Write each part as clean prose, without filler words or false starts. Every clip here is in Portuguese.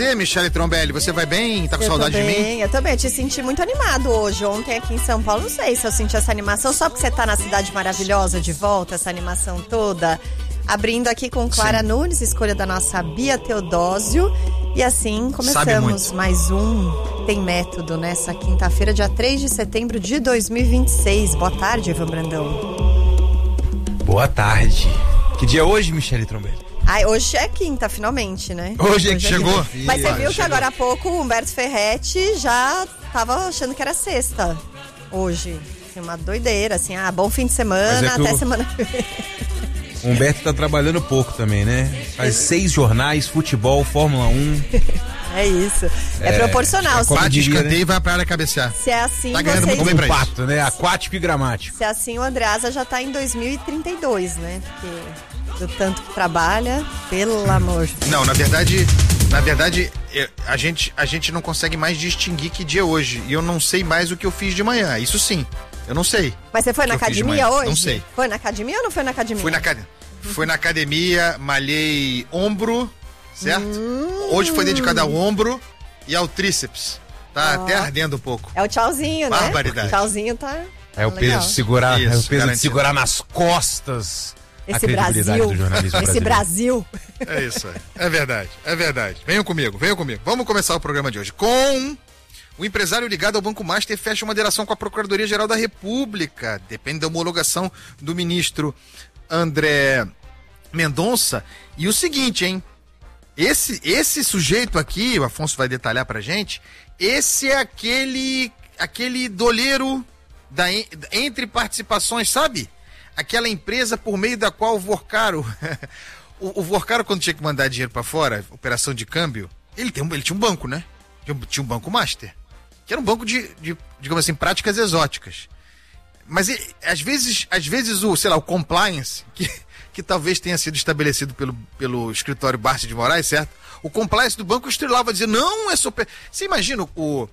você, Michele Trombelli? Você vai bem? Tá com saudade de mim? Eu também, eu te senti muito animado hoje. Ontem aqui em São Paulo, não sei se eu senti essa animação, só porque você tá na cidade maravilhosa de volta, essa animação toda. Abrindo aqui com Clara Nunes, escolha da nossa Bia Teodósio. E assim começamos mais um Tem Método nessa quinta-feira, dia 3 de setembro de 2026. Boa tarde, Ivan Brandão. Boa tarde. Que dia é hoje, Michele Trombelli? Ai, hoje é quinta, finalmente, né? Hoje é que chegou. Mas você viu que agora há pouco o Humberto Ferretti já tava achando que era sexta. Hoje. Uma doideira, assim, bom fim de semana, até semana que vem. O Humberto tá trabalhando pouco também, né? Faz 6 jornais, futebol, Fórmula 1. É isso. É proporcional. Bate, escanteio e vai pra área cabecear. Se é assim, tá ganhando muito bem pra pato, isso. Né? Aquático e gramático. Se é assim, o Andreasa já tá em 2032, né? Porque do tanto que trabalha, pelo amor. Não, na verdade, a gente não consegue mais distinguir que dia é hoje. E eu não sei mais o que eu fiz de manhã. Isso sim. Eu não sei. Mas você foi na academia hoje? Não sei. Foi na academia ou não foi na academia? Fui na academia, malhei ombro, certo? Hoje foi dedicado ao ombro e ao tríceps. Tá até ardendo um pouco. É o tchauzinho, né? Barbaridade. O tchauzinho tá... É o peso de segurar, Isso, é o peso de garantido. segurar nas costas esse a credibilidade Brasil, do jornalismo esse brasileiro. Brasil. É isso aí. É verdade. Venham comigo. Vamos começar o programa de hoje com... O empresário ligado ao Banco Master fecha uma delação com a Procuradoria-Geral da República. Depende da homologação do ministro André Mendonça. E o seguinte, hein? Esse sujeito aqui, o Afonso vai detalhar pra gente, esse é aquele doleiro entre participações, sabe? Aquela empresa por meio da qual o Vorcaro... o Vorcaro, quando tinha que mandar dinheiro pra fora, operação de câmbio, ele tinha um banco, né? Tinha um Banco Master, que era um banco de digamos assim, práticas exóticas. Mas às vezes o compliance, que talvez tenha sido estabelecido pelo escritório Barsi de Moraes, certo? O compliance do banco estrelava, dizia, não, é super... Você imagina o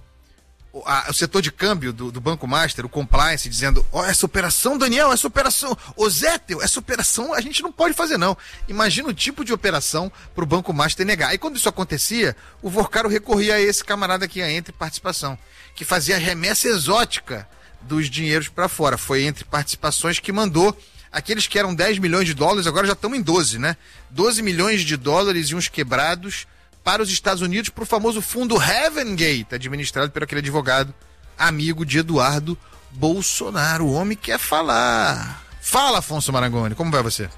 setor de câmbio do Banco Master, o compliance, dizendo, essa operação, Daniel, essa operação, Zétel, essa operação a gente não pode fazer, não. Imagina o tipo de operação pro Banco Master negar. E quando isso acontecia, o Vorcaro recorria a esse camarada aqui, a Entre Participação, que fazia a remessa exótica dos dinheiros para fora. Foi Entre Participações que mandou aqueles que eram 10 milhões de dólares, agora já estão em 12, né? 12 milhões de dólares e uns quebrados para os Estados Unidos, para o famoso fundo Heaven Gate, administrado por aquele advogado amigo de Eduardo Bolsonaro. O homem quer falar. Fala, Afonso Marangoni, como vai você?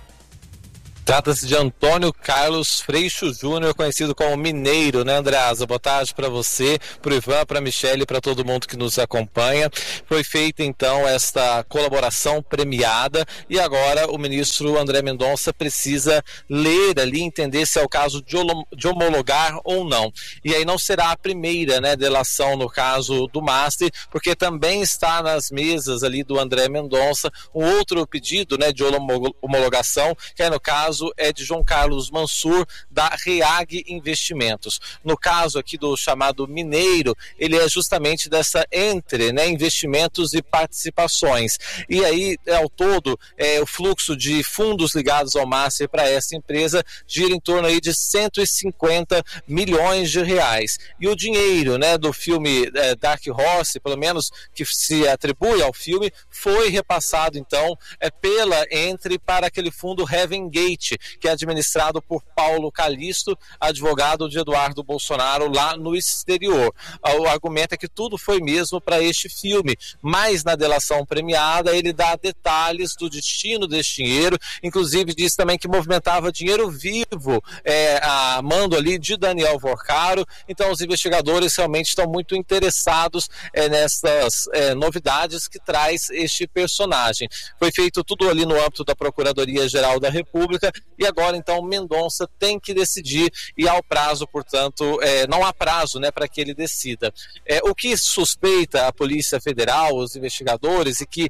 Trata-se de Antônio Carlos Freixo Júnior, conhecido como Mineiro, né, Andreasa? Boa tarde para você, para o Ivan, para a Michele, para todo mundo que nos acompanha. Foi feita, então, esta colaboração premiada e agora o ministro André Mendonça precisa ler ali, entender se é o caso de homologar ou não. E aí não será a primeira, né, delação no caso do Master, porque também está nas mesas ali do André Mendonça um outro pedido, né, de homologação, que é no caso é de João Carlos Mansur, da REAG Investimentos. No caso aqui do chamado Mineiro, ele é justamente dessa Entre, né, investimentos e participações. E aí, ao todo, o fluxo de fundos ligados ao Master para essa empresa gira em torno aí de 150 milhões de reais. E o dinheiro, né, do filme Dark Horse, pelo menos que se atribui ao filme, foi repassado, então, pela Entre para aquele fundo Heaven Gate, que é administrado por Paulo Calixto, advogado de Eduardo Bolsonaro lá no exterior. O argumento é que tudo foi mesmo para este filme, mas na delação premiada ele dá detalhes do destino deste dinheiro, inclusive diz também que movimentava dinheiro vivo, a mando ali de Daniel Vorcaro. Então os investigadores realmente estão muito interessados nessas novidades que traz este personagem. Foi feito tudo ali no âmbito da Procuradoria-Geral da República e agora então Mendonça tem que decidir e há o prazo, portanto, não há prazo, né, para que ele decida. O que suspeita a Polícia Federal, os investigadores, e que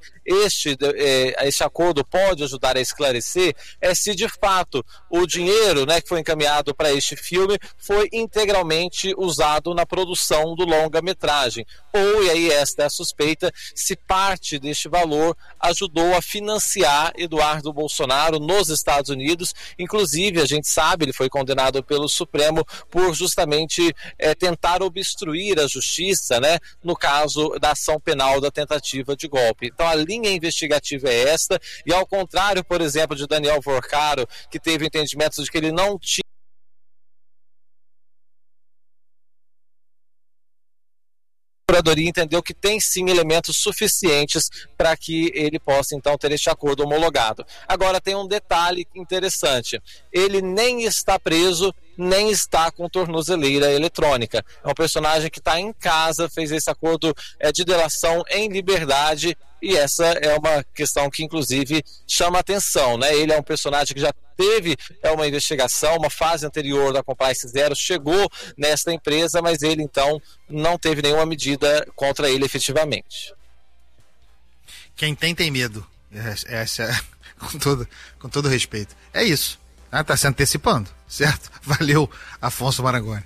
este acordo pode ajudar a esclarecer é se de fato o dinheiro, né, que foi encaminhado para este filme foi integralmente usado na produção do longa-metragem, ou, e aí esta é a suspeita, se parte deste valor ajudou a financiar Eduardo Bolsonaro nos Estados Unidos Unidos. Inclusive, a gente sabe, ele foi condenado pelo Supremo por justamente tentar obstruir a justiça, né, no caso da ação penal da tentativa de golpe. Então, a linha investigativa é esta, e ao contrário, por exemplo, de Daniel Vorcaro, que teve entendimento de que ele não tinha a Procuradoria entendeu que tem sim elementos suficientes para que ele possa então ter este acordo homologado. Agora tem um detalhe interessante, ele nem está preso, nem está com tornozeleira eletrônica. É um personagem que está em casa, fez esse acordo de delação em liberdade, e essa é uma questão que inclusive chama atenção, né? Ele é um personagem que já teve uma investigação, uma fase anterior da Compliance Zero, chegou nesta empresa, mas ele então não teve nenhuma medida contra ele efetivamente. Quem tem medo. Essa, com todo respeito. É isso. Tá se antecipando, certo? Valeu, Afonso Marangoni.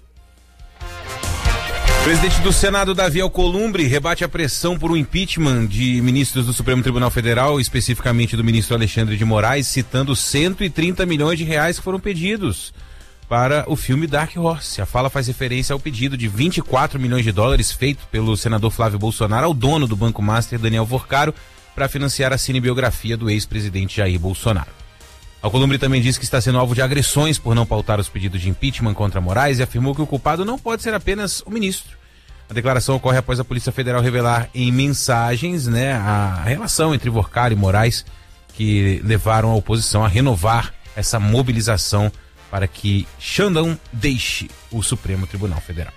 O presidente do Senado, Davi Alcolumbre, rebate a pressão por um impeachment de ministros do Supremo Tribunal Federal, especificamente do ministro Alexandre de Moraes, citando 130 milhões de reais que foram pedidos para o filme Dark Horse. A fala faz referência ao pedido de 24 milhões de dólares feito pelo senador Flávio Bolsonaro ao dono do Banco Master, Daniel Vorcaro, para financiar a cinebiografia do ex-presidente Jair Bolsonaro. Alcolumbre também disse que está sendo alvo de agressões por não pautar os pedidos de impeachment contra Moraes e afirmou que o culpado não pode ser apenas o ministro. A declaração ocorre após a Polícia Federal revelar em mensagens, né, a relação entre Vorcaro e Moraes, que levaram a oposição a renovar essa mobilização para que Xandão deixe o Supremo Tribunal Federal.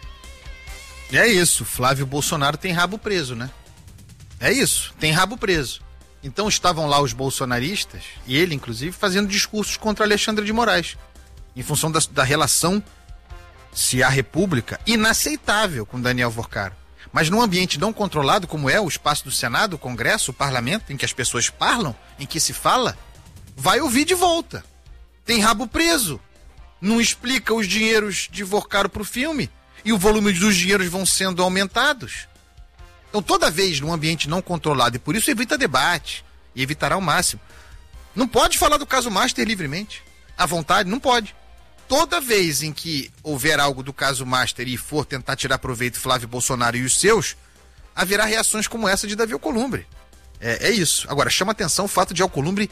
É isso, Flávio Bolsonaro tem rabo preso, né? É isso, tem rabo preso. Então estavam lá os bolsonaristas, e ele inclusive, fazendo discursos contra Alexandre de Moraes, em função da relação, se há república, inaceitável com Daniel Vorcaro. Mas num ambiente não controlado como é o espaço do Senado, o Congresso, o Parlamento, em que as pessoas falam, em que se fala, vai ouvir de volta. Tem rabo preso. Não explica os dinheiros de Vorcaro para o filme, e o volume dos dinheiros vão sendo aumentados. Então, toda vez num ambiente não controlado, e por isso evita debate, e evitará ao máximo. Não pode falar do caso Master livremente. À vontade, não pode. Toda vez em que houver algo do caso Master e for tentar tirar proveito Flávio Bolsonaro e os seus, haverá reações como essa de Davi Alcolumbre. É isso. Agora, chama atenção o fato de Alcolumbre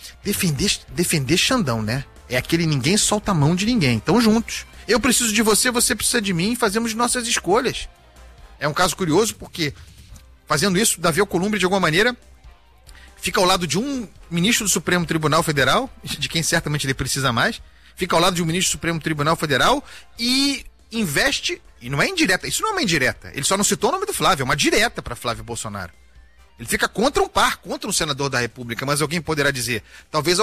defender Xandão, né? É aquele ninguém solta a mão de ninguém. Estão juntos. Eu preciso de você, você precisa de mim, fazemos nossas escolhas. É um caso curioso porque, fazendo isso, Davi Alcolumbre, de alguma maneira, fica ao lado de um ministro do Supremo Tribunal Federal, de quem certamente ele precisa mais, fica ao lado de um ministro do Supremo Tribunal Federal e investe, e não é indireta, isso não é uma indireta, ele só não citou o nome do Flávio, é uma direta para Flávio Bolsonaro. Ele fica contra um senador da República, mas alguém poderá dizer, talvez